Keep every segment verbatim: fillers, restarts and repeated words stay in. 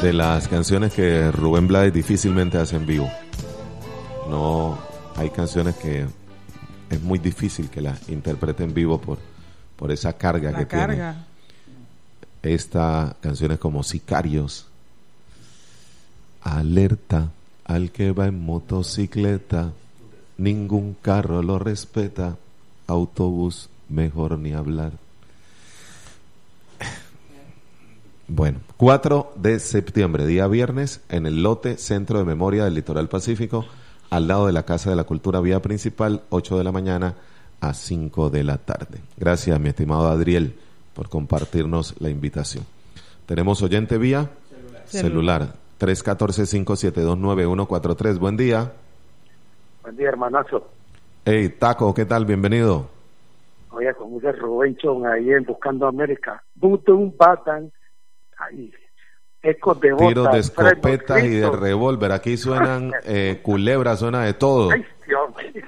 de las canciones que Rubén Blades difícilmente hace en vivo. No, hay canciones que es muy difícil que las interprete en vivo por, por esa carga La que carga. tiene. Esta canción es como Sicarios. Alerta al que va en motocicleta, ningún carro lo respeta, autobús mejor ni hablar. Bueno, cuatro de septiembre, día viernes, en el lote Centro de Memoria del Litoral Pacífico, al lado de la Casa de la Cultura, vía principal, ocho de la mañana a cinco de la tarde. Gracias, mi estimado Adriel, por compartirnos la invitación. Tenemos oyente vía celular, celular tres uno cuatro, cinco siete dos, nueve uno cuatro tres. Buen día. Buen día, hermanazo. Hey, Taco, ¿qué tal? Bienvenido. Oye, con ese Rubenchon ahí en Buscando América. Butum, batan. Ahí. Ecos de botas. Tiros de escopetas y de revólver. Aquí suenan eh, culebras, suena de todo. Ay, Dios mío.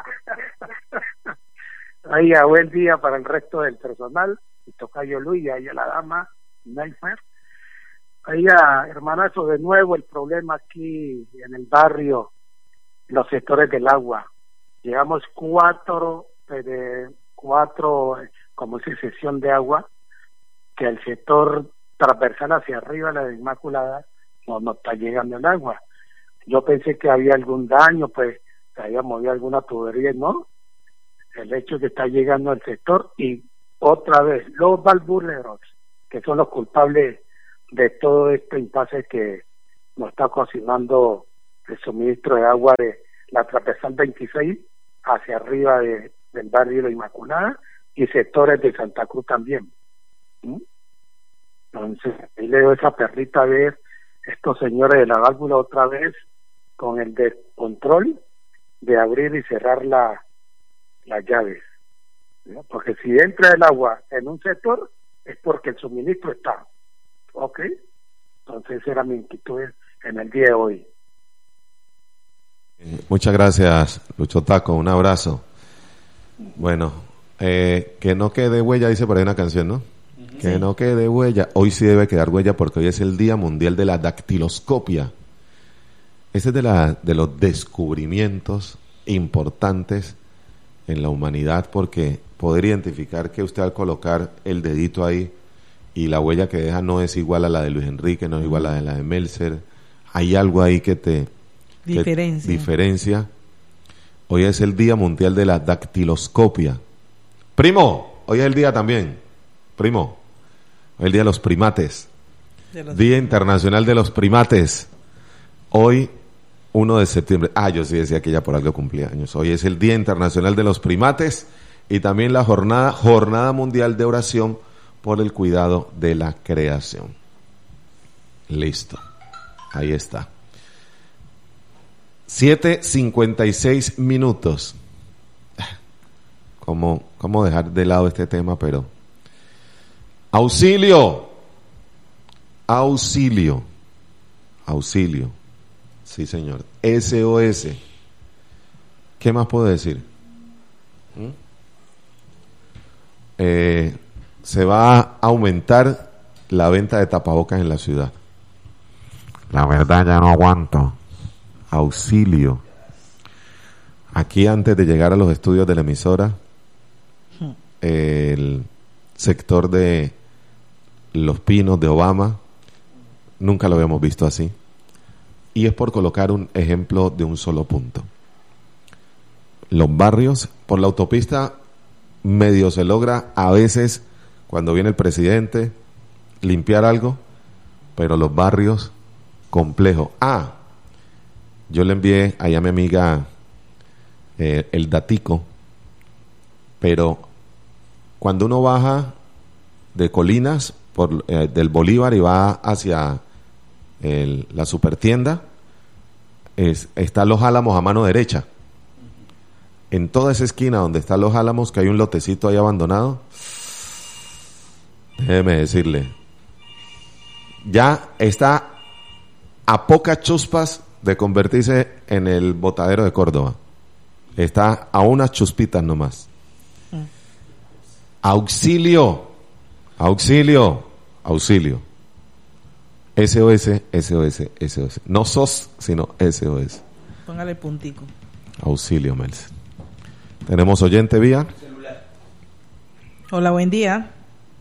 Ahí, a buen día para el resto del personal. Y tocayo Luis, ahí a la dama, Neyfer. Ahí, a, hermanazo, de nuevo el problema aquí en el barrio, los sectores del agua. Llevamos cuatro, eh, cuatro, como se sesión de agua, que el sector transversal hacia arriba, la de Inmaculada, no, no está llegando el agua. Yo pensé que había algún daño, pues, se había movido alguna tubería, ¿no? El hecho de que está llegando al sector y otra vez los valvuleros, que son los culpables de todo este impasse que nos está cocinando el suministro de agua de la transversal veintiséis hacia arriba de, del barrio de la Inmaculada y sectores de Santa Cruz también. ¿Mm? Entonces, ahí le doy esa perrita a ver estos señores de la válvula otra vez con el descontrol de abrir y cerrar la las llaves, ¿no? Porque si entra el agua en un sector es porque el suministro está, ¿ok? Entonces esa era mi inquietud en el día de hoy. Muchas gracias, Lucho Taco, un abrazo. Bueno, eh, que no quede huella, dice por ahí una canción, ¿no? Uh-huh. Que sí. No quede huella. Hoy sí debe quedar huella porque hoy es el Día Mundial de la Dactiloscopia. Ese es de, la, de los descubrimientos importantes en la humanidad, porque poder identificar que usted al colocar el dedito ahí y la huella que deja no es igual a la de Luis Enrique, no es igual a la de Melzer, hay algo ahí que te diferencia. Que diferencia. Hoy es el Día Mundial de la Dactiloscopia. Primo, hoy es el día también, primo, hoy es el Día de los Primates, de los Día Internacional de los Primates. Hoy uno de septiembre. Ah, yo sí decía que ya por algo cumplía años. Hoy es el Día Internacional de los Primates y también la jornada, jornada mundial de oración por el cuidado de la creación. Listo. Ahí está. siete cincuenta y seis minutos. ¿Cómo, cómo dejar de lado este tema? Pero auxilio. Auxilio. Auxilio. Sí, señor. S O S. ¿Qué más puedo decir? ¿Mm? Eh, se va a aumentar la venta de tapabocas en la ciudad. La verdad ya no aguanto. Auxilio. Aquí antes de llegar a los estudios de la emisora, el sector de Los Pinos de Obama, nunca lo habíamos visto así. Y es por colocar un ejemplo de un solo punto. Los barrios, por la autopista, medio se logra a veces, cuando viene el presidente, limpiar algo, pero los barrios, complejo. Ah, yo le envié ahí a mi amiga eh, el datico, pero cuando uno baja de Colinas, por eh, del Bolívar y va hacia El, la supertienda, es, está Los Álamos a mano derecha. En toda esa esquina donde está Los Álamos, que hay un lotecito ahí abandonado, déjeme decirle, ya está a pocas chuspas de convertirse en el botadero de Córdoba. Está a unas chuspitas nomás. Mm. Auxilio, auxilio, auxilio. S O S, S O S, S O S. No S O S, sino S O S. Póngale puntico. Auxilio, Melser. Tenemos oyente vía. Hola, buen día.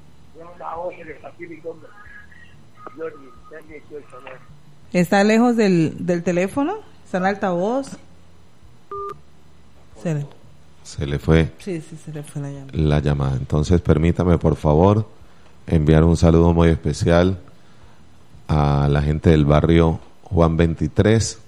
¿Está lejos del, del teléfono? ¿Está en altavoz? Se le, se le fue. Sí, sí, se le fue la llamada. La llamada. Entonces, permítame, por favor, enviar un saludo muy especial a la gente del barrio Juan veintitrés.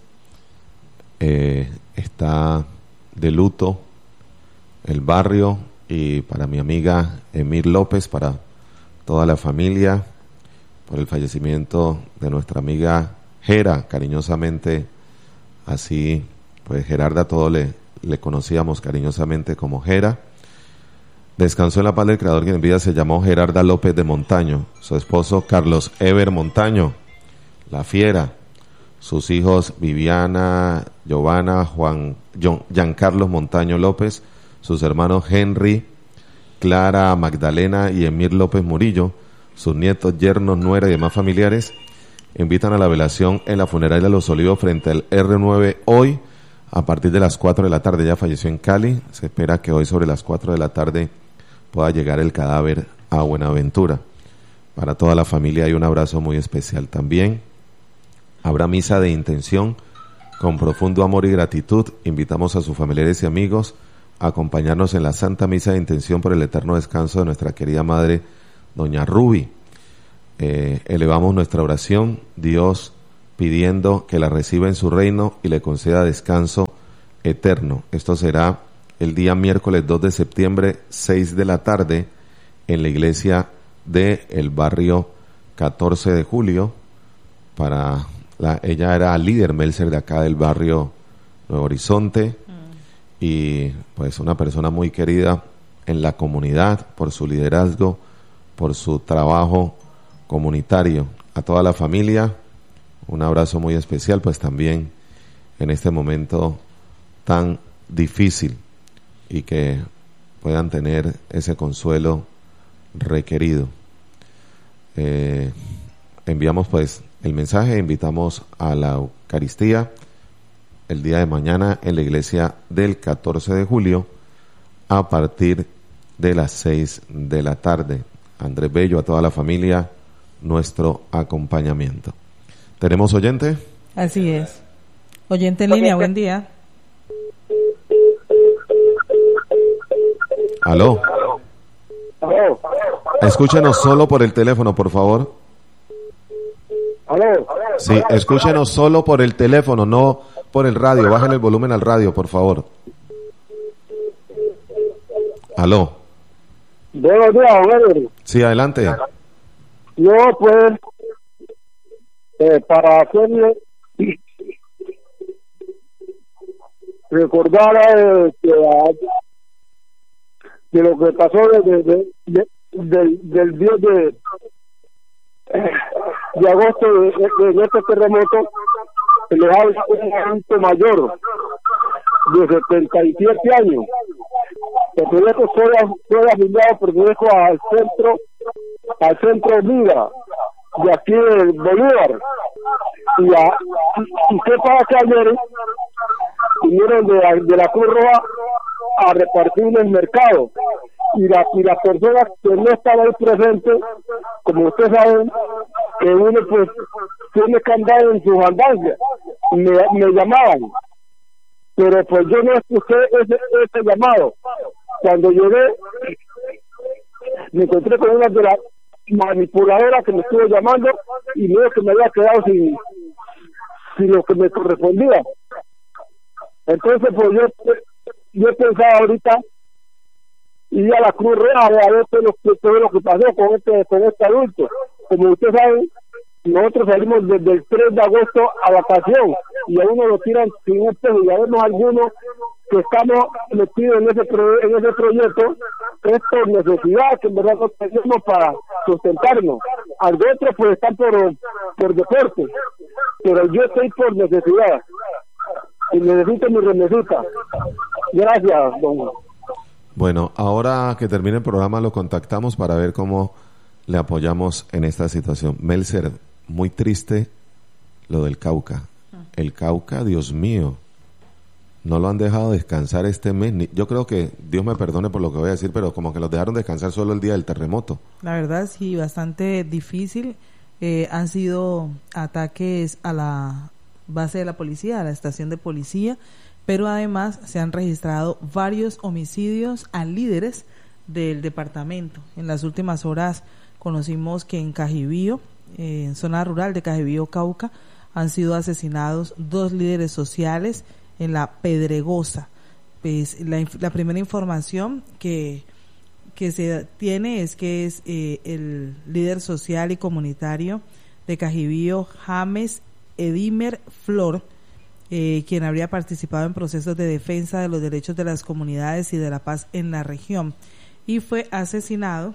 Eh, está de luto el barrio, y para mi amiga Emir López, para toda la familia, por el fallecimiento de nuestra amiga Gera, cariñosamente, así, pues Gerarda, todo le, le conocíamos cariñosamente como Gera. Descansó en la paz del Creador, quien en vida se llamó Gerarda López de Montaño, su esposo Carlos Ever Montaño, la fiera, sus hijos Viviana, Giovanna, Juan, John, Giancarlos Montaño López, sus hermanos Henry, Clara, Magdalena y Emir López Murillo, sus nietos, yernos, nuera y demás familiares, invitan a la velación en la funeraria de Los Olivos frente al R nueve hoy a partir de las cuatro de la tarde. Ella falleció en Cali, se espera que hoy sobre las cuatro de la tarde pueda llegar el cadáver a Buenaventura. Para toda la familia hay un abrazo muy especial. También habrá misa de intención con profundo amor y gratitud. Invitamos a sus familiares y amigos a acompañarnos en la Santa Misa de Intención por el eterno descanso de nuestra querida madre, doña Ruby. Eh, elevamos nuestra oración, Dios pidiendo que la reciba en su reino y le conceda descanso eterno. Esto será el día miércoles dos de septiembre, seis de la tarde, en la iglesia de el barrio catorce de julio. Para la, ella era líder Melser de acá del barrio Nuevo Horizonte, mm. y pues una persona muy querida en la comunidad por su liderazgo, por su trabajo comunitario. A toda la familia un abrazo muy especial, pues también en este momento tan difícil, y que puedan tener ese consuelo requerido. Eh, enviamos pues el mensaje, invitamos a la Eucaristía el día de mañana en la iglesia del catorce de julio a partir de las seis de la tarde. Andrés Bello, a toda la familia, nuestro acompañamiento. ¿Tenemos oyente? Así es. Oyente en línea, buen día. Aló. Aló. Escúchenos solo por el teléfono, por favor. Aló. Sí, escúchenos solo por el teléfono, no por el radio. Bajen el volumen al radio, por favor. Aló. Buenos días, Robert. Sí, adelante. Yo, pues, eh, para hacerle recordar eh, que, de lo que pasó desde de, de, de, del diez de, de agosto de, de, de este terremoto, le habla un adulto mayor de setenta y siete años. Pertenezco, soy, soy afiliado, pertenezco al centro, al centro Vida, de aquí de Bolívar. Y, a, y, y qué pasa que ayer vinieron de, de la Cruz Roja a repartir en el mercado. Y la, y las personas que no estaban ahí presentes, como ustedes saben, que uno pues tiene que andar en sus andancias, me, me llamaban. Pero pues yo no escuché ese, ese llamado. Cuando llegué, me encontré con una de las manipuladoras que me estuvo llamando y me dijo que me había quedado sin, sin lo que me correspondía. Entonces, pues yo, yo pensaba ahorita ir a la Cruz Roja a ver todo lo que, todo lo que pasó con este, con este adulto. Como usted sabe, nosotros salimos desde el tres de agosto a vacación y a uno lo tiran sin un peso, y ya vemos algunos que estamos metidos en ese pro, en ese proyecto, es por necesidad, que en verdad no tenemos para sustentarnos. Al otro pues están por, por deporte, pero yo estoy por necesidad y necesito mi remesita. Gracias, don. Bueno, ahora que termine el programa lo contactamos para ver cómo le apoyamos en esta situación. Melser, muy triste lo del Cauca. El Cauca, Dios mío, no lo han dejado descansar este mes. Ni, yo creo que, Dios me perdone por lo que voy a decir, pero como que los dejaron descansar solo el día del terremoto. La verdad, sí, bastante difícil. Eh, han sido ataques a la base de la policía, a la estación de policía, pero además se han registrado varios homicidios a líderes del departamento. En las últimas horas conocimos que en Cajibío, eh, en zona rural de Cajibío, Cauca, han sido asesinados dos líderes sociales en la Pedregosa. Pues la, la primera información que, que se tiene es que es eh, el líder social y comunitario de Cajibío, James Edimer Flor, eh, quien habría participado en procesos de defensa de los derechos de las comunidades y de la paz en la región, y fue asesinado.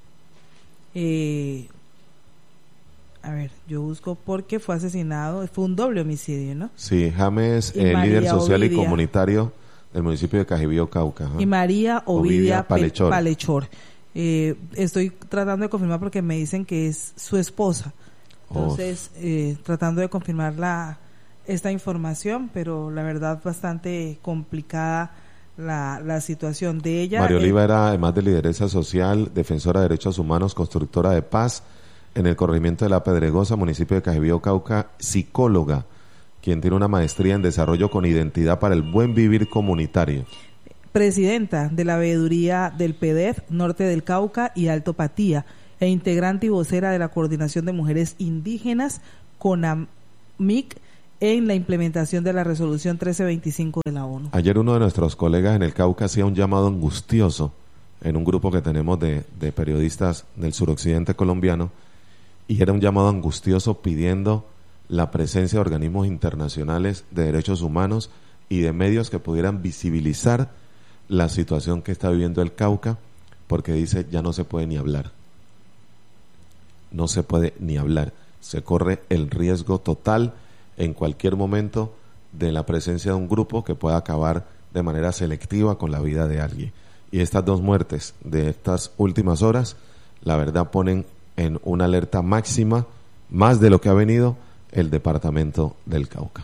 Eh, A ver, yo busco por qué fue asesinado. Fue un doble homicidio, ¿no? Sí, James, eh, líder social Ovidia. y comunitario del municipio de Cajibío, Cauca. Ajá. Y María Ovidia, Ovidia Palechor. Palechor. Eh, estoy tratando de confirmar porque me dicen que es su esposa. Entonces, eh, tratando de confirmar la, esta información, pero la verdad bastante complicada la, la situación de ella. María eh, Oliva era, además de lideresa social, defensora de derechos humanos, constructora de paz en el corregimiento de La Pedregosa, municipio de Cajibío, Cauca, psicóloga, quien tiene una maestría en desarrollo con identidad para el buen vivir comunitario. Presidenta de la veeduría del P D E F, Norte del Cauca y Alto Patía, e integrante y vocera de la Coordinación de Mujeres Indígenas, CONAMIC, en la implementación de la resolución trece veinticinco de la ONU. Ayer uno de nuestros colegas en el Cauca hacía un llamado angustioso en un grupo que tenemos de, de periodistas del suroccidente colombiano, y era un llamado angustioso pidiendo la presencia de organismos internacionales de derechos humanos y de medios que pudieran visibilizar la situación que está viviendo el Cauca, porque dice, ya no se puede ni hablar. No se puede ni hablar. Se corre el riesgo total en cualquier momento de la presencia de un grupo que pueda acabar de manera selectiva con la vida de alguien. Y estas dos muertes de estas últimas horas, la verdad, ponen en una alerta máxima, más de lo que ha venido el departamento del Cauca.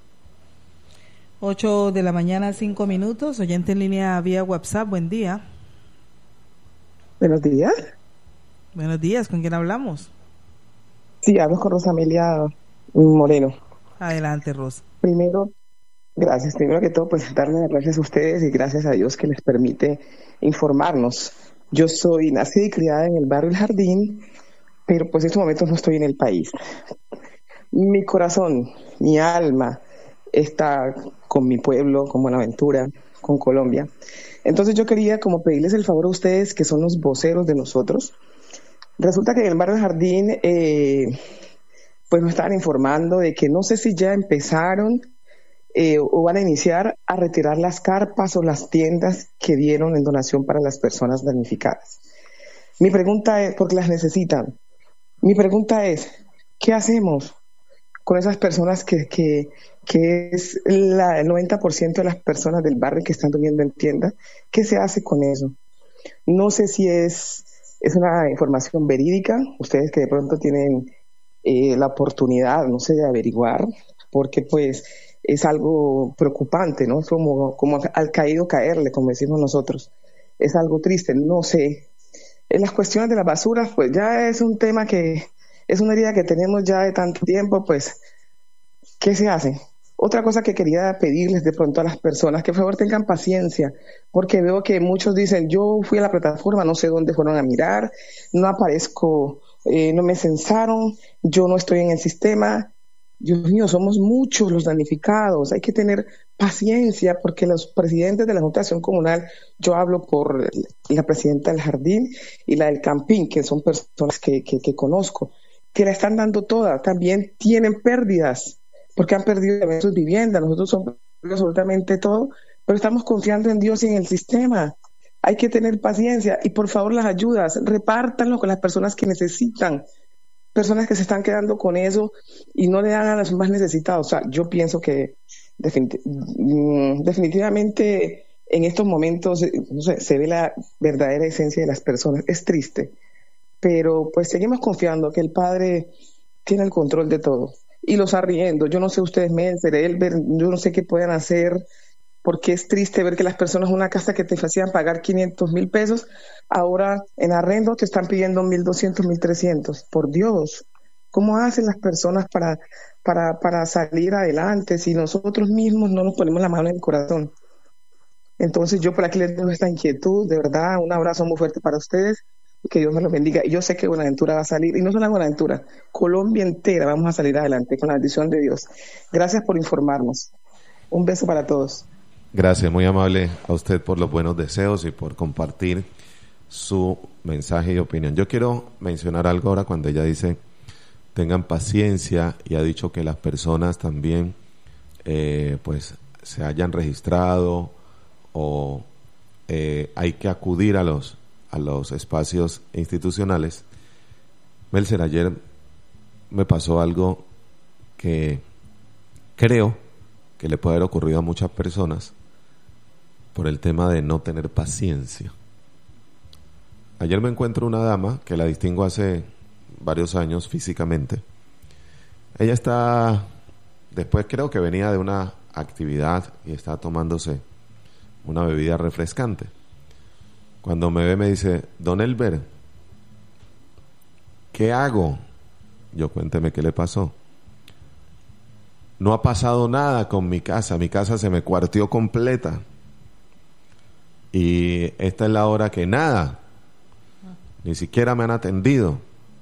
Ocho de la mañana, cinco minutos. Oyente en línea vía WhatsApp, buen día. Buenos días. Buenos días, ¿con quién hablamos? Sí, hablo con Rosa Amelia Moreno. Adelante, Rosa. Primero, gracias. Primero que todo, pues darle las gracias a ustedes y gracias a Dios que les permite informarnos. Yo soy nacida y criada en el barrio El Jardín, pero pues en estos momentos no estoy en el país. Mi corazón, mi alma está con mi pueblo, con Buenaventura, con Colombia. Entonces yo quería como pedirles el favor a ustedes, que son los voceros de nosotros. Resulta que en el barrio El Jardín, eh, pues nos estaban informando de que no sé si ya empezaron eh, o van a iniciar a retirar las carpas o las tiendas que dieron en donación para las personas damnificadas. Mi pregunta es, porque las necesitan, mi pregunta es, ¿qué hacemos con esas personas que, que, que es la, el noventa por ciento de las personas del barrio que están durmiendo en tiendas? ¿Qué se hace con eso? No sé si es, es una información verídica, ustedes que de pronto tienen eh, la oportunidad, no sé, de averiguar, porque pues es algo preocupante, ¿no? Es como, como al caído caerle, como decimos nosotros. Es algo triste, no sé. En las cuestiones de las basuras, pues ya es un tema que es una herida que tenemos ya de tanto tiempo, pues, ¿qué se hace? Otra cosa que quería pedirles de pronto a las personas, que por favor tengan paciencia, porque veo que muchos dicen, yo fui a la plataforma, no sé dónde fueron a mirar, no aparezco, eh, no me censaron, yo no estoy en el sistema. Dios mío, somos muchos los damnificados, hay que tener paciencia, porque los presidentes de la Junta de Acción Comunal, yo hablo por la presidenta del Jardín y la del Campín, que son personas que, que, que conozco, que la están dando toda, también tienen pérdidas, porque han perdido también sus viviendas, nosotros somos absolutamente todo, pero estamos confiando en Dios y en el sistema. Hay que tener paciencia y por favor las ayudas, repártanlo con las personas que necesitan, personas que se están quedando con eso y no le dan a los más necesitados. O sea, yo pienso que definit- definitivamente en estos momentos no sé, se ve la verdadera esencia de las personas. Es triste, pero pues seguimos confiando que el Padre tiene el control de todo. Y los arriendos, yo no sé ustedes, Melser, Elber, yo no sé qué pueden hacer, porque es triste ver que las personas, una casa que te hacían pagar quinientos mil pesos, ahora en arrendo te están pidiendo mil doscientos, mil trescientos. Por Dios, ¿cómo hacen las personas para, para, para salir adelante si nosotros mismos no nos ponemos la mano en el corazón? Entonces yo por aquí les dejo esta inquietud, de verdad, un abrazo muy fuerte para ustedes, que Dios me los bendiga. Y yo sé que Buenaventura va a salir, y no solo Buenaventura, Colombia entera vamos a salir adelante con la bendición de Dios. Gracias por informarnos. Un beso para todos. Gracias, muy amable a usted por los buenos deseos y por compartir su mensaje y opinión. Yo quiero mencionar algo ahora cuando ella dice tengan paciencia, y ha dicho que las personas también eh, pues se hayan registrado o eh, hay que acudir a los a los espacios institucionales. Melser, ayer me pasó algo que creo que le puede haber ocurrido a muchas personas por el tema de no tener paciencia. Ayer me encuentro una dama que la distingo hace varios años físicamente. Ella está, después creo que venía de una actividad y está tomándose una bebida refrescante. Cuando me ve me dice, don Elber, ¿qué hago? Yo, cuénteme qué le pasó. No ha pasado nada con mi casa, mi casa se me cuarteó completa. Y esta es la hora que nada, ni siquiera me han atendido.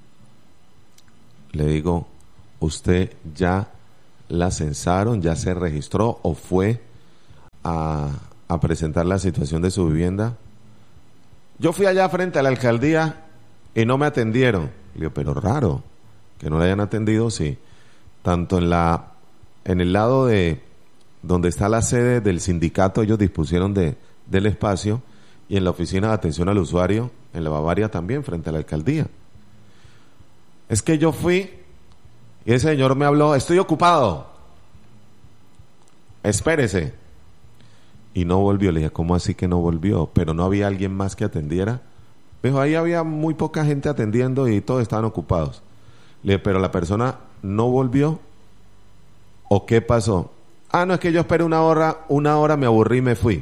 Le digo, ¿usted ya la censaron, ya se registró o fue a, a presentar la situación de su vivienda? Yo fui allá frente a la alcaldía y no me atendieron. Le digo, pero raro que no le hayan atendido, sí. Tanto en la en el lado de donde está la sede del sindicato, ellos dispusieron de del espacio, y en la oficina de atención al usuario, en la Bavaria también, frente a la alcaldía. Es que yo fui y ese señor me habló, estoy ocupado, espérese. Y no volvió. Le dije, ¿cómo así que no volvió? Pero no había alguien más que atendiera. Dijo, ahí había muy poca gente atendiendo y todos estaban ocupados. Le dije, pero la persona no volvió. ¿O qué pasó? Ah, no, es que yo esperé una hora, una hora me aburrí y me fui.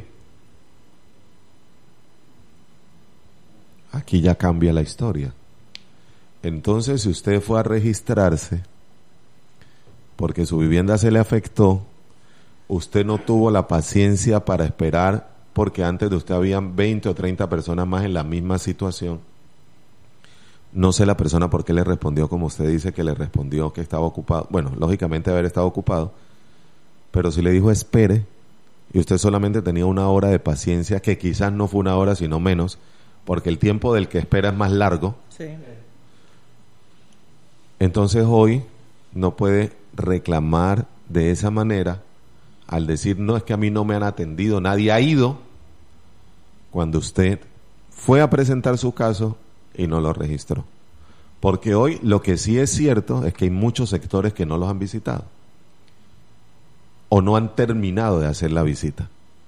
Aquí ya cambia la historia. Entonces, si usted fue a registrarse porque su vivienda se le afectó, usted no tuvo la paciencia para esperar, porque antes de usted habían veinte o treinta personas más en la misma situación. No sé la persona por qué le respondió como usted dice que le respondió, que estaba ocupado. Bueno, lógicamente haber estado ocupado, pero si le dijo espere y usted solamente tenía una hora de paciencia, que quizás no fue una hora sino menos, porque el tiempo del que espera es más largo. Sí. Entonces hoy no puede reclamar de esa manera al decir, no, es que a mí no me han atendido, nadie ha ido, cuando usted fue a presentar su caso y no lo registró. Porque hoy lo que sí es cierto es que hay muchos sectores que no los han visitado o no han terminado de hacer la visita.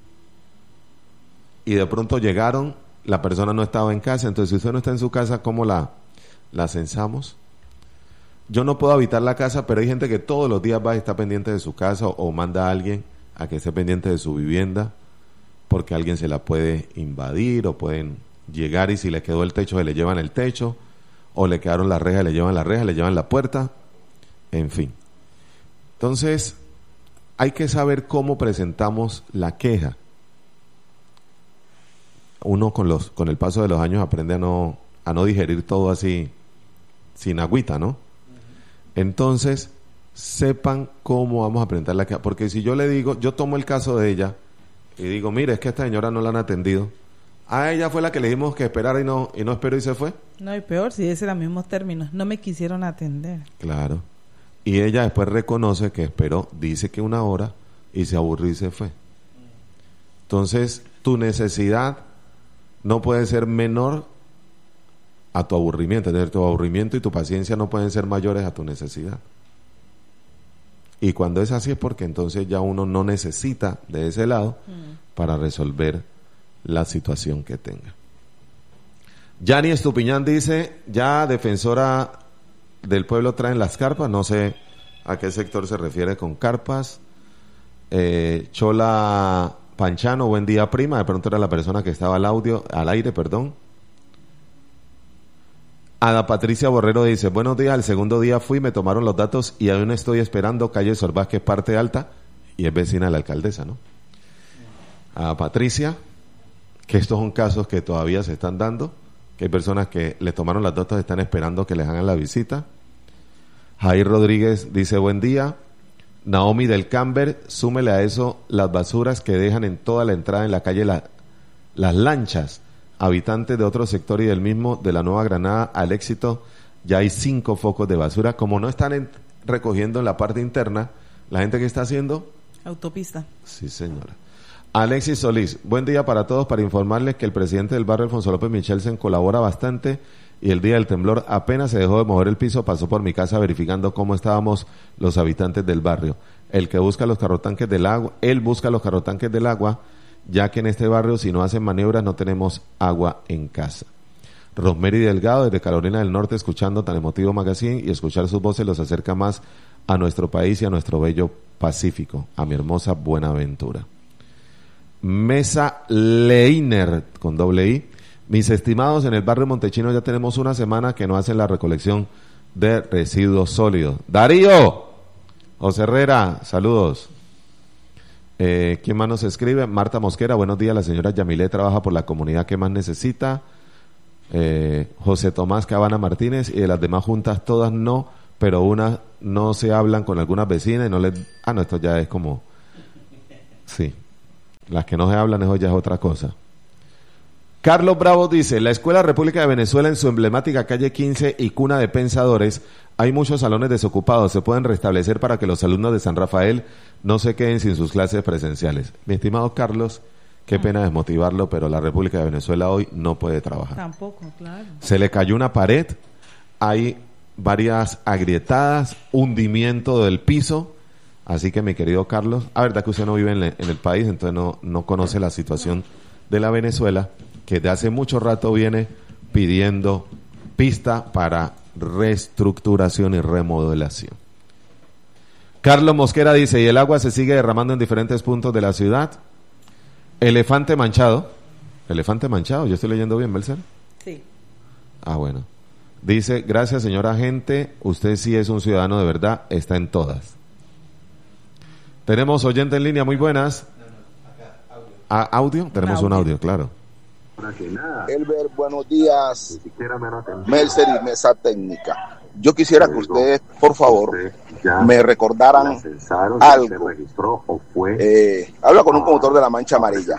Y de pronto llegaron, la persona no estaba en casa, entonces si usted no está en su casa, ¿cómo la, la censamos? Yo no puedo habitar la casa, pero hay gente que todos los días va y está pendiente de su casa, o, o manda a alguien a que esté pendiente de su vivienda, porque alguien se la puede invadir, o pueden llegar y si le quedó el techo, se le llevan el techo, o le quedaron las rejas, le llevan la reja, le llevan la puerta, en fin. Entonces, hay que saber cómo presentamos la queja. Uno con los con el paso de los años aprende a no a no digerir todo así sin agüita, ¿no? Entonces, sepan cómo vamos a presentar la queja, porque si yo le digo, yo tomo el caso de ella y digo, mire, es que a esta señora no la han atendido. A ella fue la que le dijimos que esperara y no y no esperó y se fue. No, y peor, si es en los mismos términos, no me quisieron atender. Claro. Y ella después reconoce que esperó, dice que una hora, y se aburrió y se fue. Entonces, tu necesidad no puede ser menor a tu aburrimiento. Es decir, tu aburrimiento y tu paciencia no pueden ser mayores a tu necesidad. Y cuando es así es porque entonces ya uno no necesita de ese lado mm. para resolver la situación que tenga. Yani Estupiñán dice, ya defensora del pueblo traen las carpas, no sé a qué sector se refiere con carpas. Eh, Chola Panchano, buen día prima, de pronto era la persona que estaba al audio, al aire, perdón. Ada Patricia Borrero dice, buenos días, el segundo día fui, me tomaron los datos y aún estoy esperando, calle Sor Vázquez, parte alta, y es vecina de la alcaldesa, ¿no? Ada Patricia, que estos son casos que todavía se están dando, que hay personas que le tomaron las datos y están esperando que les hagan la visita. Jair Rodríguez dice, buen día. Naomi del Camber, súmele a eso las basuras que dejan en toda la entrada en la calle la, las lanchas. Habitantes de otro sector y del mismo, de la Nueva Granada al Éxito, ya hay cinco focos de basura. Como no están en, recogiendo en la parte interna, la gente que está haciendo... Autopista. Sí, señora. Alexis Solís, buen día para todos, para informarles que el presidente del barrio Alfonso López Michelsen colabora bastante y el día del temblor apenas se dejó de mover el piso, pasó por mi casa verificando cómo estábamos los habitantes del barrio. El que busca los carrotanques del agua, él busca los carrotanques del agua, ya que en este barrio si no hacen maniobras no tenemos agua en casa. Rosemary Delgado desde Carolina del Norte, escuchando tan emotivo magazine, y escuchar sus voces los acerca más a nuestro país y a nuestro bello Pacífico, a mi hermosa Buenaventura. Mesa Leiner, con doble I. Mis estimados, en el barrio Montechino ya tenemos una semana que no hacen la recolección de residuos sólidos. Darío, José Herrera, saludos. Eh, ¿Quién más nos escribe? Marta Mosquera, buenos días, la señora Yamilé trabaja por la comunidad que más necesita. Eh, José Tomás Cabana Martínez, y de las demás juntas todas no, pero unas no se hablan con algunas vecinas y no les... Ah, no, esto ya es como... Sí. Las que no se hablan, eso ya es otra cosa. Carlos Bravo dice, la Escuela República de Venezuela en su emblemática calle quince y cuna de pensadores, hay muchos salones desocupados, se pueden restablecer para que los alumnos de San Rafael no se queden sin sus clases presenciales. Mi estimado Carlos, qué pena desmotivarlo, pero la República de Venezuela hoy no puede trabajar. Tampoco, claro. Se le cayó una pared, hay varias agrietadas, hundimiento del piso. Así que, mi querido Carlos, a verdad que usted no vive en, le, en el país, entonces no, no conoce la situación de la Venezuela, que de hace mucho rato viene pidiendo pista para reestructuración y remodelación. Carlos Mosquera dice, y el agua se sigue derramando en diferentes puntos de la ciudad. Elefante manchado. Elefante manchado, yo estoy leyendo bien, Belser. Sí. Ah, bueno. Dice, gracias señora agente, usted sí es un ciudadano de verdad, está en todas. Tenemos oyente en línea, muy buenas. ¿A audio? Tenemos un audio, claro. Elber, buenos días. Melser y mesa técnica. Yo quisiera que ustedes, por favor, me recordaran algo. Eh, habla con un conductor de la Mancha Amarilla.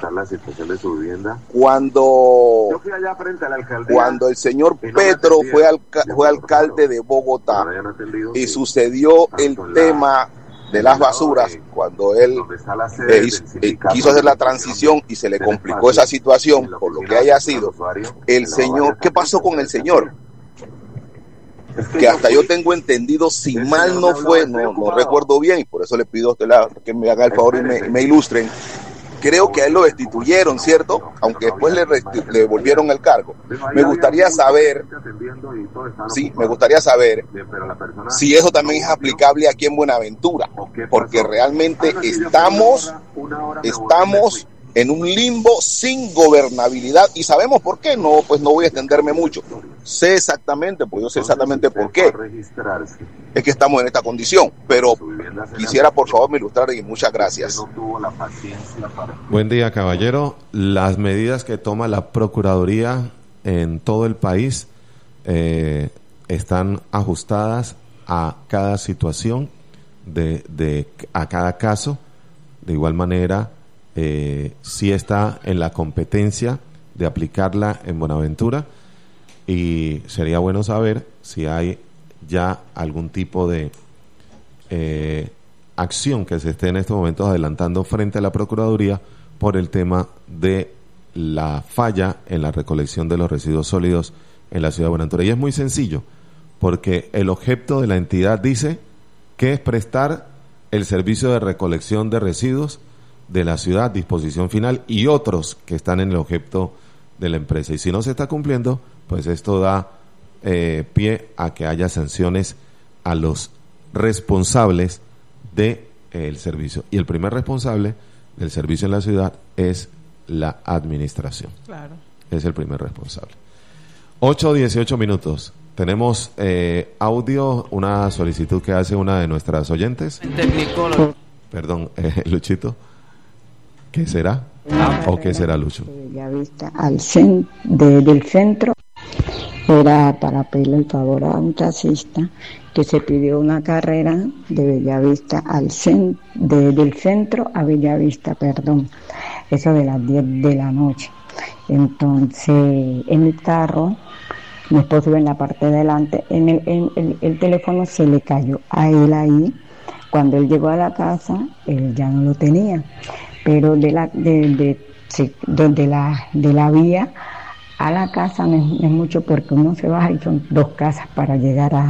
Cuando, cuando el señor Petro fue, alca fue alcalde de Bogotá y sucedió el tema de las basuras, cuando él eh, hizo, eh, quiso hacer la transición y se le complicó esa situación por lo que haya sido, el señor, ¿qué pasó con el señor? Que hasta yo tengo entendido, si mal no fue, no, no recuerdo bien, y por eso le pido a usted la, que me haga el favor y me, me ilustren. Creo que a él lo destituyeron, ¿cierto? Aunque después le, le devolvieron el cargo. Me gustaría saber, sí, me gustaría saber si eso también es aplicable aquí en Buenaventura, porque realmente estamos, estamos en un limbo sin gobernabilidad y sabemos por qué. No, pues no voy a extenderme mucho. Sé exactamente, pues yo sé exactamente por qué es que estamos en esta condición, pero quisiera por favor me ilustrar y muchas gracias. Buen día, caballero. Las medidas que toma la Procuraduría en todo el país eh, están ajustadas a cada situación, de, de a cada caso. De igual manera, eh, sí está en la competencia de aplicarla en Buenaventura, y sería bueno saber si hay ya algún tipo de eh, acción que se esté en estos momentos adelantando frente a la Procuraduría por el tema de la falla en la recolección de los residuos sólidos en la ciudad de Buenaventura. Y es muy sencillo, porque el objeto de la entidad dice que es prestar el servicio de recolección de residuos de la ciudad, disposición final, y otros que están en el objeto de la empresa. Y si no se está cumpliendo, pues esto da eh, pie a que haya sanciones a los responsables del de, eh, servicio. Y el primer responsable del servicio en la ciudad es la administración. Claro. Es el primer responsable. ocho dieciocho minutos. Tenemos eh, audio, una solicitud que hace una de nuestras oyentes. Tecnicólogo. Perdón, eh, Luchito. ¿Qué será? Ah, ¿O qué será, Lucho? Bellavista al cen- de, del centro. Era para pedirle el favor a un taxista que se pidió una carrera de Bellavista al cen- de, del centro a Bellavista, perdón. Eso de las diez de la noche. Entonces, en el carro, mi esposo iba en la parte de delante, en el, en, el, el teléfono se le cayó a él ahí. Cuando él llegó a la casa, él ya no lo tenía. Pero de la, de, de, de, de, de la, de la vía a la casa no es, no es mucho, porque uno se baja y son dos casas para llegar a,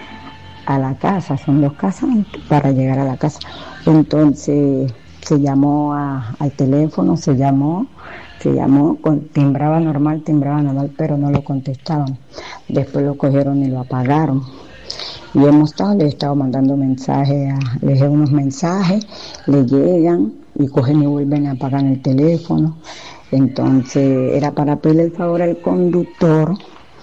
a la casa, son dos casas para llegar a la casa. Entonces se llamó a, al teléfono, se llamó, se llamó, con, timbraba normal, timbraba normal, pero no lo contestaban. Después lo cogieron y lo apagaron. Y hemos estado, le he estado mandando mensajes, a, le dejé unos mensajes, le llegan y cogen y vuelven a apagar el teléfono. Entonces era para pedirle el favor al conductor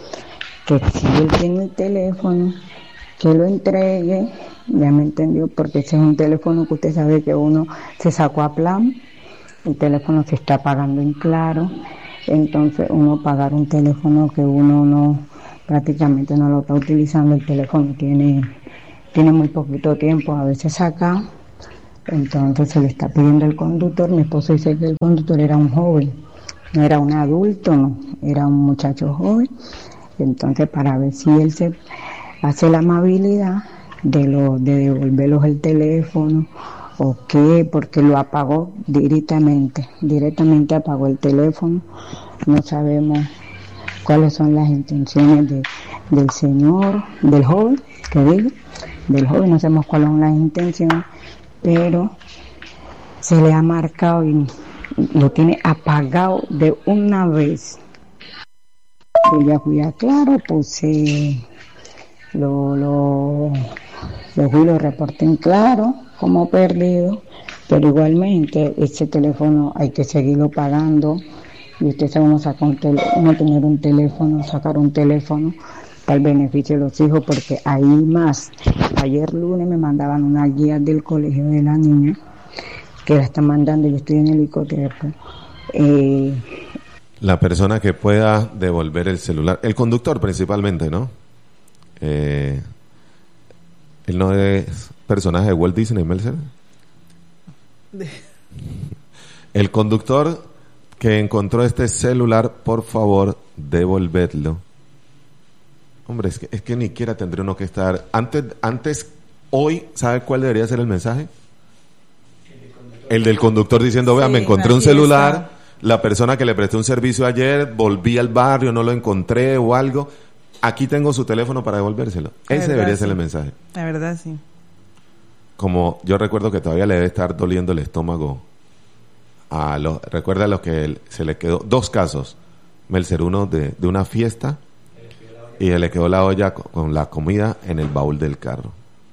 que si él tiene el teléfono, que lo entregue, ya me entendió, porque ese es un teléfono que usted sabe que uno se sacó a plan, el teléfono se está pagando en claro, entonces uno pagar un teléfono que uno no, prácticamente no lo está utilizando, el teléfono tiene, tiene muy poquito tiempo, a veces saca, entonces se le está pidiendo el conductor. Mi esposo dice que el conductor era un joven, no era un adulto, no, era un muchacho joven, entonces para ver si él se hace la amabilidad de, lo, de devolverlos el teléfono o qué, porque lo apagó directamente, directamente apagó el teléfono, no sabemos cuáles son las intenciones de, del señor, del joven, que digo, del joven, no sabemos cuáles son las intenciones, pero se le ha marcado y lo tiene apagado de una vez. Yo ya fui a Claro, puse, lo, lo, lo fui, lo reporté en Claro como perdido, pero igualmente ese teléfono hay que seguirlo pagando. Y usted sabe, uno, saca un tel- uno tener un teléfono, sacar un teléfono para el beneficio de los hijos, porque ahí más. Ayer lunes me mandaban una guía del colegio de la niña, que la están mandando, yo estoy en helicóptero. Eh, la persona que pueda devolver el celular, el conductor principalmente, ¿no? Eh, él no es personaje de Walt Disney, Melzer. El conductor que encontró este celular, por favor, devolvedlo. Hombre, es que, es que ni siquiera tendría uno que estar... Antes, antes, hoy, ¿sabe cuál debería ser el mensaje? El del conductor diciendo, vea, sí, me encontré un celular, está. La persona que le presté un servicio ayer, volví al barrio, no lo encontré o algo. Aquí tengo su teléfono para devolvérselo. La Ese verdad, debería sí. ser el mensaje. La verdad, sí. Como yo recuerdo que todavía le debe estar doliendo el estómago a los, recuerda a los que él, se le quedó dos casos, Melzer, uno de, de una fiesta y se le quedó la olla con, con la comida en el baúl del carro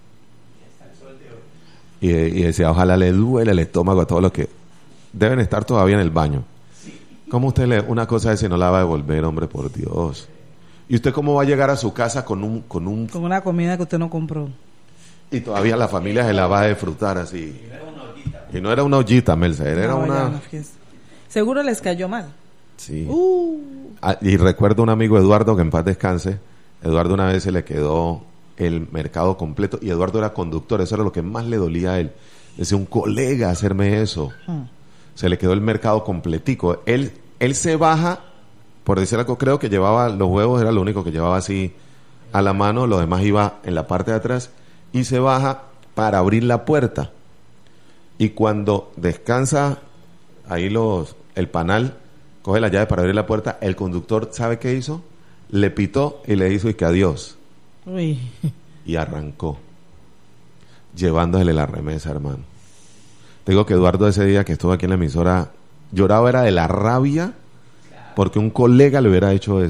y, y decía, ojalá le duele el estómago a todos los que deben estar todavía en el baño. ¿Cómo usted le, una cosa de si no la va a devolver, hombre, por Dios? ¿Y usted cómo va a llegar a su casa con un con un con una comida que usted no compró y todavía la familia se la va a disfrutar así? Y no era una ollita, Melzer, era no, una... una seguro les cayó mal. Sí. Uh. Ah, y recuerdo un amigo, Eduardo, que en paz descanse. Eduardo una vez se le quedó el mercado completo y Eduardo era conductor, eso era lo que más le dolía a él. Decía, un colega hacerme eso. Hmm. Se le quedó el mercado completico. Él, él se baja, por decir algo, creo que llevaba los huevos, era lo único que llevaba así a la mano, lo demás iba en la parte de atrás y se baja para abrir la puerta. Y cuando descansa ahí los el panal, coge la llave para abrir la puerta, el conductor, ¿sabe qué hizo? Le pitó y le hizo y que adiós. Uy. Y arrancó, llevándosele la remesa, hermano. Te digo que Eduardo ese día que estuvo aquí en la emisora, lloraba era de la rabia porque un colega le hubiera hecho eso.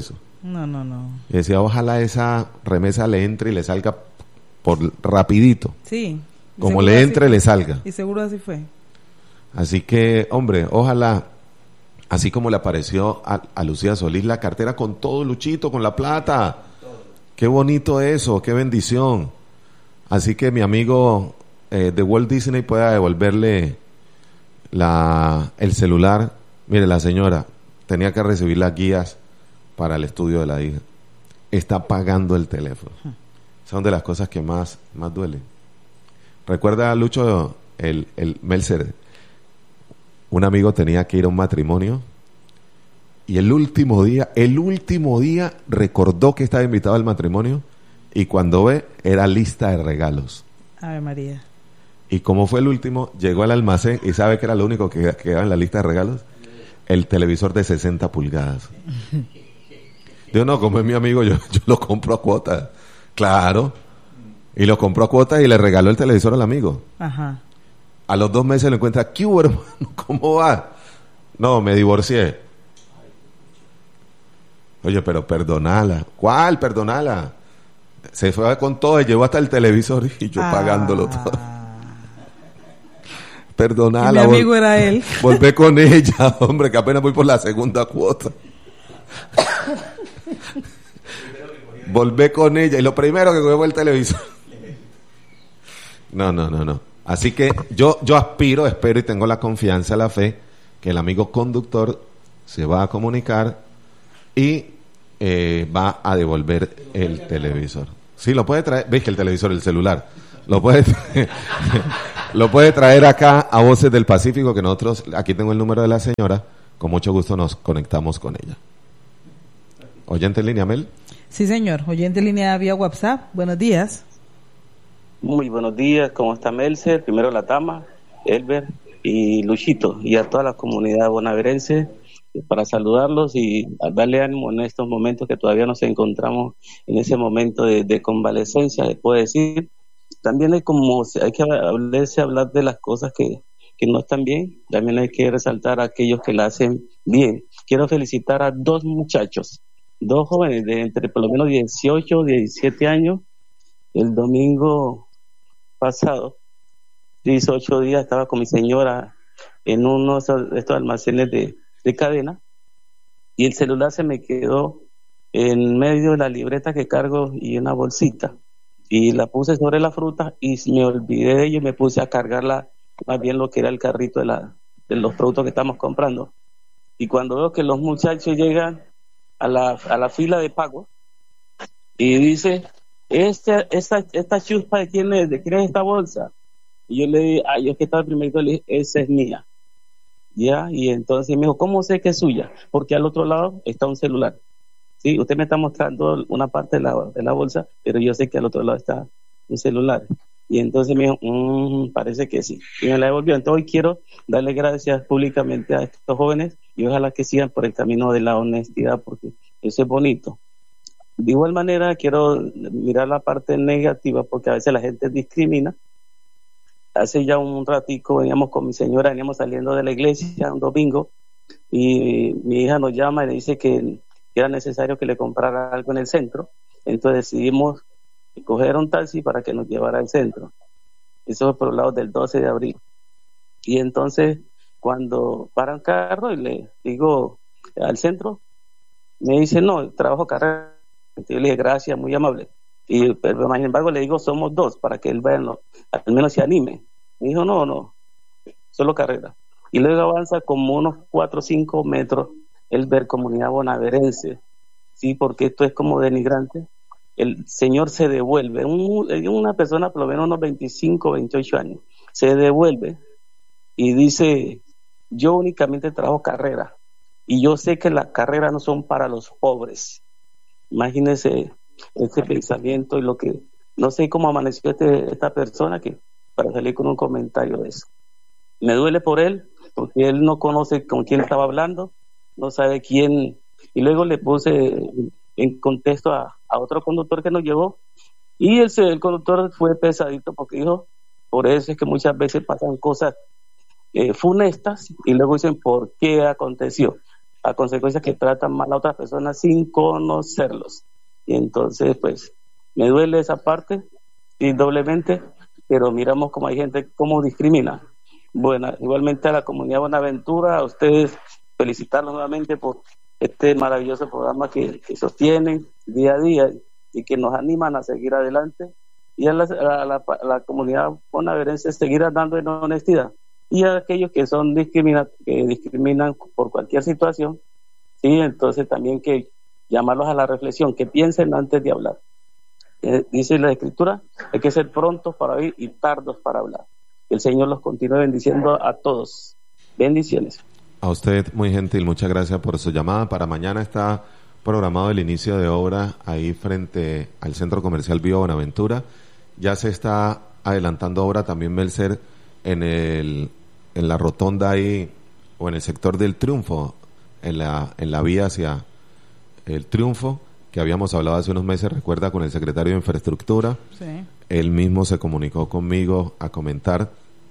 No, no, no. Y decía, ojalá esa remesa le entre y le salga por rapidito. Sí. Como le entre, le salga. Y seguro así fue. Así que, hombre, ojalá, así como le apareció a, a Lucía Solís la cartera con todo, Luchito, con la plata. Qué bonito eso, qué bendición. Así que mi amigo eh, de Walt Disney pueda devolverle la, el celular. Mire, la señora tenía que recibir las guías para el estudio de la hija. Está pagando el teléfono. Son de las cosas que más, más duelen. Recuerda, Lucho, el, el Melzer, un amigo tenía que ir a un matrimonio y el último día, el último día recordó que estaba invitado al matrimonio y cuando ve, era lista de regalos. Ave María. Y como fue el último, llegó al almacén y ¿sabe que era lo único que quedaba en la lista de regalos? El televisor de sesenta pulgadas. Digo, no, como es mi amigo, yo, yo lo compro a cuotas. Claro. Y lo compró a cuotas y le regaló el televisor al amigo. Ajá. A los dos meses lo encuentra, ¿qué hubo, hermano? ¿Cómo va? No, me divorcié. Oye, pero perdonala. ¿Cuál? Perdonala. Se fue con todo y llevó hasta el televisor y yo ah. pagándolo todo. Perdonala. Y mi amigo vol- era él. Volvé con ella, hombre, que apenas voy por la segunda cuota. Volvé con ella y lo primero que cogió fue el televisor. No, no, no, no. Así que yo, yo aspiro, espero y tengo la confianza, la fe, que el amigo conductor se va a comunicar y eh, va a devolver el televisor. Sí, lo puede traer, veis que el televisor, el celular, lo puede traer, lo puede traer acá a Voces del Pacífico, que nosotros, aquí tengo el número de la señora, con mucho gusto nos conectamos con ella. ¿Oyente en línea, Mel? Sí, señor, oyente en línea vía WhatsApp, buenos días. Muy buenos días, ¿cómo está Melzer? Primero la Tama, Elber y Luchito, y a toda la comunidad bonaverense, para saludarlos y darle ánimo en estos momentos que todavía nos encontramos en ese momento de, de convalecencia, se puede decir. También hay como hay que hablarse, hablar de las cosas que, que no están bien, también hay que resaltar a aquellos que la hacen bien. Quiero felicitar a dos muchachos, dos jóvenes de entre por lo menos dieciocho, diecisiete años. El domingo pasado, dieciocho días, estaba con mi señora en uno de estos almacenes de, de cadena y el celular se me quedó en medio de la libreta que cargo y una bolsita y la puse sobre la fruta y me olvidé de ello y me puse a cargarla más bien lo que era el carrito de, la, de los productos que estamos comprando. Y cuando veo que los muchachos llegan a la, a la fila de pago y dice, este, esta, esta chuspa de quién es, de quién es esta bolsa. Y yo le dije, ay, yo que estaba primero, le dije, esa es mía. Ya, y entonces me dijo, ¿cómo sé que es suya? Porque al otro lado está un celular. Sí, usted me está mostrando una parte de la, de la bolsa, pero yo sé que al otro lado está un celular. Y entonces me dijo, mmm, parece que sí. Y me la devolvió. Entonces hoy quiero darle gracias públicamente a estos jóvenes y ojalá que sigan por el camino de la honestidad, porque eso es bonito. De igual manera, quiero mirar la parte negativa, porque a veces la gente discrimina. Hace ya un ratico veníamos con mi señora, veníamos saliendo de la iglesia un domingo, y mi hija nos llama y le dice que era necesario que le comprara algo en el centro. Entonces decidimos coger un taxi para que nos llevara al centro. Eso fue por los lados del doce de abril. Y entonces, cuando paran carro y le digo al centro, me dice, no, trabajo carrera. Yo le dije, gracias, muy amable. Y, pero, sin embargo, le digo, somos dos, para que él vea, no, al menos se anime. Me dijo, no, no, solo carrera. Y luego avanza como unos cuatro o cinco metros, el ver comunidad bonaverense, sí, porque esto es como denigrante. El señor se devuelve, un, una persona por lo menos unos veinticinco, veintiocho años, se devuelve y dice, yo únicamente trabajo carrera, y yo sé que las carreras no son para los pobres. Imagínese este pensamiento y lo que, no sé cómo amaneció este, esta persona que para salir con un comentario de eso. Me duele por él, porque él no conoce con quién estaba hablando, no sabe quién, y luego le puse en contexto a, a otro conductor que nos llevó, y el, el conductor fue pesadito porque dijo, por eso es que muchas veces pasan cosas eh, funestas, y luego dicen, ¿por qué aconteció? a consecuencia que tratan mal a otras personas sin conocerlos. Y entonces, pues, me duele esa parte, y doblemente, pero miramos cómo hay gente, cómo discrimina. Bueno, igualmente a la comunidad Buenaventura, a ustedes felicitarlos nuevamente por este maravilloso programa que, que sostienen día a día y que nos animan a seguir adelante, y a la, a la, a la comunidad bonaerense seguir andando en honestidad, y a aquellos que son discrimina, que discriminan por cualquier situación, sí, entonces también que llamarlos a la reflexión, que piensen antes de hablar. Eh, dice la Escritura, hay que ser prontos para oír y tardos para hablar. Que el Señor los continúe bendiciendo a todos. Bendiciones. A usted, muy gentil, muchas gracias por su llamada. Para mañana está programado el inicio de obra ahí frente al Centro Comercial Viva Buenaventura. Ya se está adelantando obra también, Melcer, en el en la rotonda ahí, o en el sector del Triunfo, en la en la vía hacia el Triunfo, que habíamos hablado hace unos meses, recuerda, con el secretario de Infraestructura. Sí. Él mismo se comunicó conmigo a comentar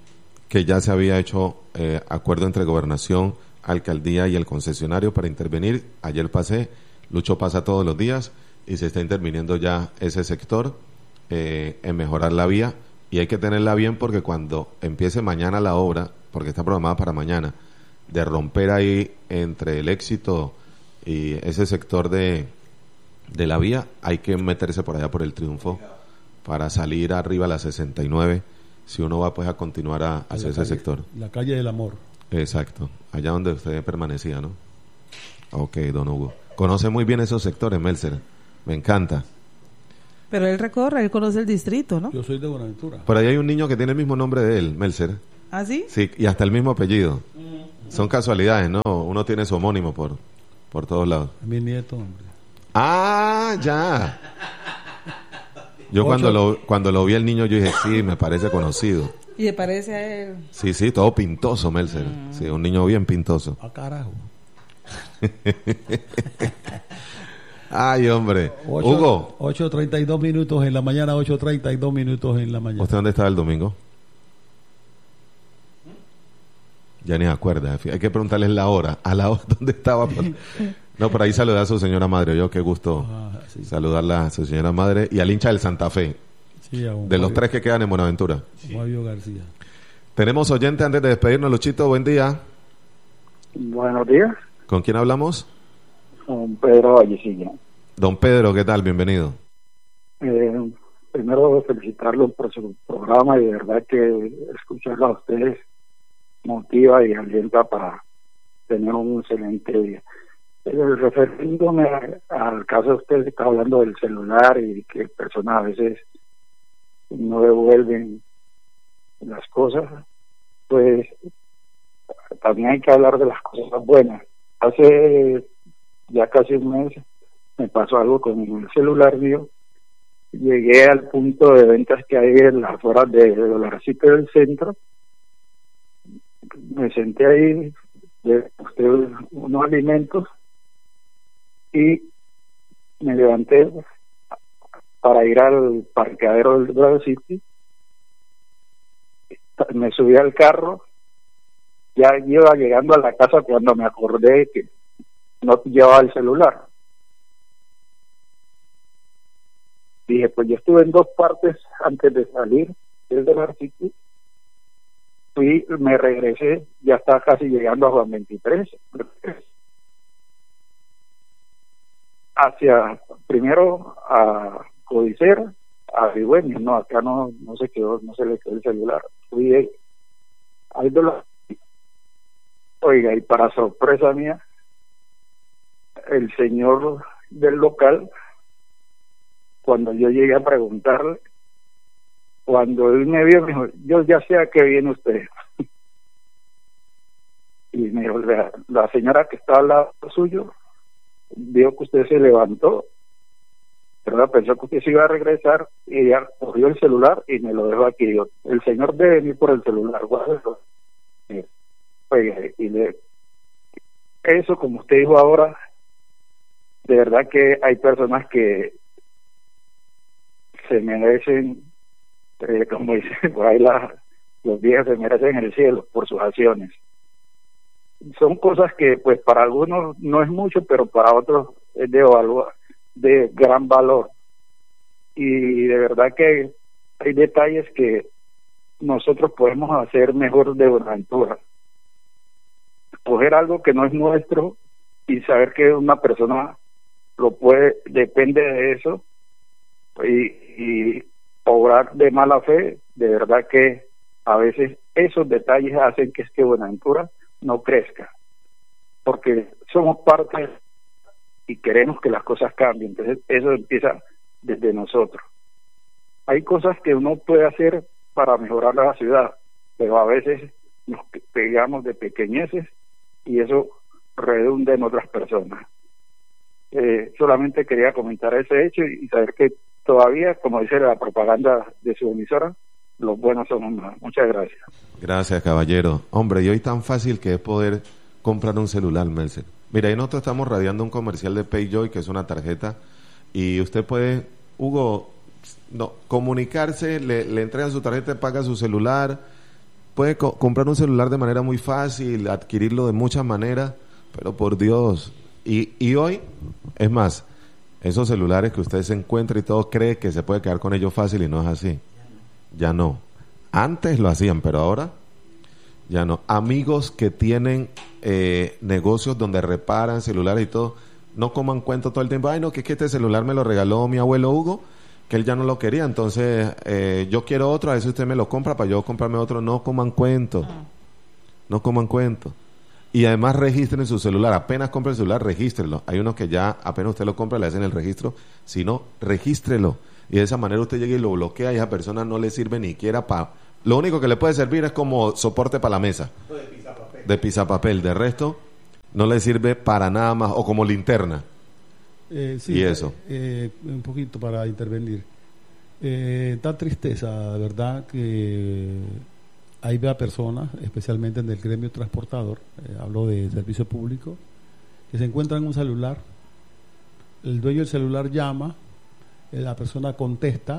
que ya se había hecho eh, acuerdo entre Gobernación, Alcaldía y el concesionario para intervenir. Ayer pasé, Lucho pasa todos los días y se está interviniendo ya ese sector eh, en mejorar la vía, y hay que tenerla bien porque cuando empiece mañana la obra, porque está programada para mañana, de romper ahí entre el Éxito y ese sector de, de la vía, hay que meterse por allá por el Triunfo para salir arriba a la sesenta y nueve, si uno va pues a continuar a, hacia ese calle, sector. La calle del amor. Exacto, allá donde usted permanecía, ¿no? Ok, don Hugo. Conoce muy bien esos sectores, Melcer. Me encanta. Pero él recorre, él conoce el distrito, ¿no? Yo soy de Buenaventura. Por ahí hay un niño que tiene el mismo nombre de él, Melcer. ¿Ah, sí? Sí, y hasta el mismo apellido. Mm-hmm. Son casualidades, ¿no? Uno tiene su homónimo por, por todos lados. Mi nieto, hombre. Ah, ya. Yo cuando lo, cuando lo vi al niño, yo dije, sí, me parece conocido. ¿Y le parece a él? Sí, sí, todo pintoso, Melcer. Mm. Sí, un niño bien pintoso. Ah, carajo. Ay, hombre. ocho, Hugo. ocho treinta y dos minutos en la mañana, ocho treinta y dos minutos en la mañana. ¿Usted dónde estaba el domingo? Ya ni se acuerda. Hay que preguntarles la hora. A la hora dónde estaba. No, por ahí saludar a su señora madre. Yo, qué gusto ah, sí. saludarla a su señora madre y al hincha del Santa Fe. Sí, de Fabio, los tres que quedan en Buenaventura. Fabio García. Tenemos oyente antes de despedirnos, Luchito. Buen día. Buenos días. ¿Con quién hablamos? Con Pedro Vallecilla. Don Pedro, ¿qué tal? Bienvenido. Eh, primero felicitarlo por su programa, y de verdad que escucharlo a ustedes motiva y alienta para tener un excelente día. Eh, refiriéndome al caso de usted que está hablando del celular y que personas a veces no devuelven las cosas, pues también hay que hablar de las cosas buenas. Hace ya casi un mes me pasó algo con el celular mío. Llegué al punto de ventas que hay en las afueras de Dolarcito del centro. Me senté ahí, busqué unos alimentos y me levanté para ir al parqueadero del Dollar City. Me subí al carro, ya iba llegando a la casa cuando me acordé que no llevaba el celular. Dije, pues yo estuve en dos partes antes de salir del Dollar City. Fui, me regresé, ya estaba casi llegando a Juan veintitrés. Hacia, primero a Codicera, a Rigüeño, no, acá no, no se quedó, no se le quedó el celular. Fui al Dollar City. Oiga, y para sorpresa mía, el señor del local, cuando yo llegué a preguntarle, cuando él me vio, me dijo, yo ya sé a qué viene usted. Y me dijo, la, la señora que está al lado suyo vio que usted se levantó, pero pensó que usted se iba a regresar, y ella cogió el celular y me lo dejó aquí. Yo, el señor debe venir por el celular, guárdalo. Oye, y le, eso, como usted dijo ahora, de verdad que hay personas que se merecen, eh, como dicen por ahí la, los viejos, se merecen el cielo por sus acciones. son cosas que pues para algunos no es mucho, pero para otros es de, valor, de gran valor. Y de verdad que hay detalles que nosotros podemos hacer mejor de Buenaventura. Coger algo que no es nuestro y saber que una persona lo puede, depende de eso, y, y obrar de mala fe, de verdad que a veces esos detalles hacen que este Buenaventura no crezca, porque somos parte y queremos que las cosas cambien. Entonces eso empieza desde nosotros. Hay cosas que uno puede hacer para mejorar la ciudad, pero a veces nos pegamos de pequeñeces y eso redunda en otras personas. Eh, solamente quería comentar ese hecho y saber que todavía, como dice la propaganda de su emisora, los buenos son más. Muchas gracias. Gracias, caballero. Hombre, y hoy tan fácil que es poder comprar un celular, Melcer. Mira, ahí nosotros estamos radiando un comercial de PayJoy, que es una tarjeta, y usted puede, Hugo, no, comunicarse, le, le entregan su tarjeta, paga su celular, puede co- comprar un celular de manera muy fácil, adquirirlo de muchas maneras, pero por Dios, y, y hoy, es más, esos celulares que usted se encuentra y todo cree que se puede quedar con ellos fácil y no es así. Ya no. Antes lo hacían, pero ahora ya no. Amigos que tienen eh, negocios donde reparan celulares y todo, no coman cuento todo el tiempo. Ay, no, que es que este celular me lo regaló mi abuelo Hugo, que él ya no lo quería, entonces eh, yo quiero otro, a veces usted me lo compra para yo comprarme otro. No coman cuento. No coman cuento. Y además registren su celular. Apenas compre el celular, regístrelo. Hay unos que ya apenas usted lo compra, le hacen el registro. Si no, regístrelo. Y de esa manera usted llega y lo bloquea y a esa persona no le sirve ni siquiera para... Lo único que le puede servir es como soporte para la mesa. De pisapapel. De pisapapel. De resto, no le sirve para nada más. O como linterna. Eh, sí, y eso. Eh, un poquito para intervenir. Eh, da tristeza, ¿verdad? Que hay vea personas, especialmente en el gremio transportador, eh, hablo de servicio público, que se encuentran en un celular, el dueño del celular llama, la persona contesta